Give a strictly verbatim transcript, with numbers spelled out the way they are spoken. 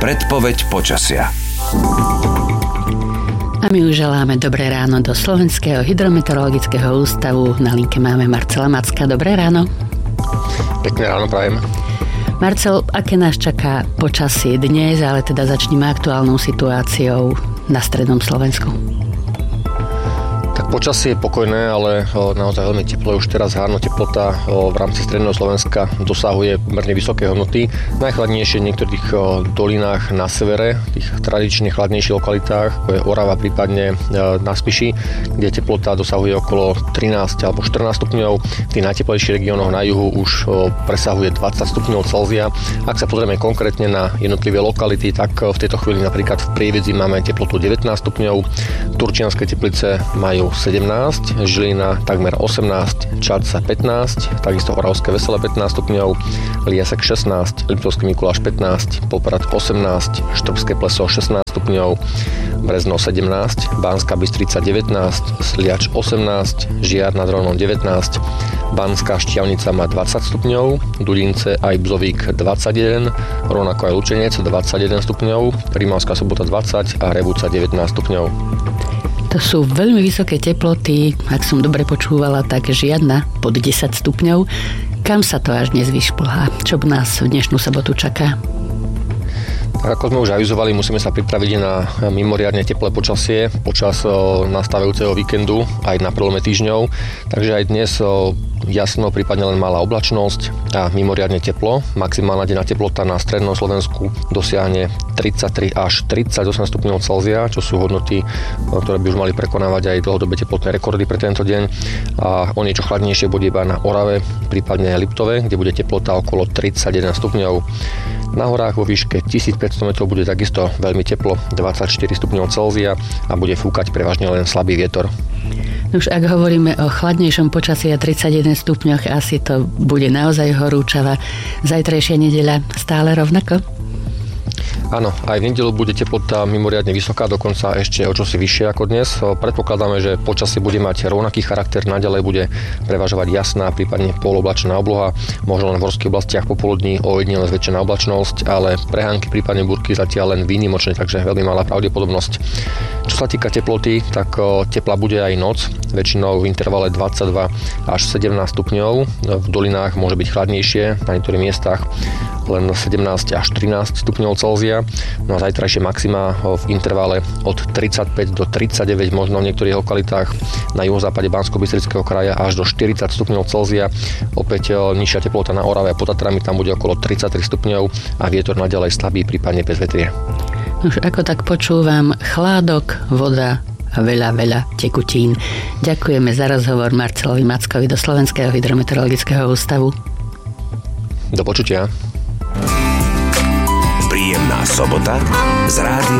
Predpoveď počasia. A my už želáme dobré ráno do Slovenského hydrometeorologického ústavu. Na linke máme Marcela Macka. Dobré ráno. Pekné ráno prajem. Marcel, aké nás čaká počasie dnes, ale teda začneme aktuálnou situáciou na strednom Slovensku? Tak počasie je pokojné, ale naozaj veľmi teplo. Už teraz hárno teplota v rámci stredného Slovenska dosahuje pomerne vysoké hodnoty. Najchladnejšie v niektorých dolinách na severe, tých tradične chladnejších lokalitách, ako je Orava, prípadne na Spiši, kde teplota dosahuje okolo trinásť alebo štrnásť stupňov. V tých najteplejších regiónoch na juhu už presahuje dvadsať stupňov Celzia. Ak sa pozrieme konkrétne na jednotlivé lokality, tak v tejto chvíli napríklad v Prievidzi máme teplotu devätnásť stupňov, Turčianske Teplice majú sedemnásť, Žilina takmer osemnásť, Čadca pätnásť, takisto Oravské Veselé pätnásť stupňov, Liesek šestnásť, Liptovský Mikuláš pätnásť, Poprad osemnásť, Štrbské Pleso šestnásť stupňov, Brezno sedemnásť, Banská Bystrica devätnásť, Sliač osemnásť, Žiar nad Hronom devätnásť, Banská Štiavnica má dvadsať stupňov, Dudince aj Bzovík dvadsaťjeden, rovnako aj Lučenec dvadsaťjeden stupňov, Rimavská Sobota dvadsať a Revúca devätnásť stupňov. To sú veľmi vysoké teploty, ak som dobre počúvala, tak žiadna pod desať stupňov. Kam sa to až dnes vyšplhá? Čo nás v dnešnú sobotu čaká? Ako sme už avizovali, musíme sa pripraviť na mimoriadne teplé počasie počas nastávajúceho víkendu aj na prelome týždňov. Takže aj dnes jasno, prípadne len malá oblačnosť a mimoriadne teplo. Maximálna denná teplota na strednom Slovensku dosiahne tridsaťtri až tridsaťosem stupňov Celzia, čo sú hodnoty, ktoré by už mali prekonávať aj dlhodobé teplotné rekordy pre tento deň. A o niečo chladnejšie bude iba na Orave, prípadne Liptove, kde bude teplota okolo tridsaťjeden stupňov. Na horách vo výške tisícpäťsto metrov bude takisto veľmi teplo, dvadsaťštyri stupňov Celzia a bude fúkať prevažne len slabý vietor. Už ak hovoríme o chladnejšom počasí a tridsaťjeden stupňoch, asi to bude naozaj horúčava. Zajtrajšia nedeľa stále rovnako? Áno, aj v nedeľu bude teplota mimoriadne vysoká, dokonca ešte o čosi vyššie ako dnes. Predpokladáme, že počasie bude mať rovnaký charakter, naďalej bude prevažovať jasná, prípadne poloblačná obloha, možno len v horských oblastiach popoludní ojedinele zväčšená oblačnosť, ale prehánky, prípadne búrky zatiaľ len výnimočne, takže veľmi malá pravdepodobnosť. Čo sa týka teploty, tak tepla bude aj noc, väčšinou v intervale dvadsaťdva až sedemnásť stupňov. V dolinách môže byť chladnejšie, na niektorých miestach len sedemnásť až trinásť stupňov Celzia. No a zajtrajšie maxima v intervale od tridsaťpäť do tridsaťdeväť, možno v niektorých lokalitách na juhozápade Banskobystrického kraja až do štyridsať stupňov Celzia. Opäť nižšia teplota na Orave a pod Tatrami, tam bude okolo tridsaťtri stupňov a vietor naďalej slabý, prípadne bez vetrie. Už ako tak počúvam, chládok, voda a veľa, veľa tekutín. Ďakujeme za rozhovor Marcelovi Mackovi do Slovenského hydrometeorologického ústavu. Do počutia. Príjemná sobota z rádiom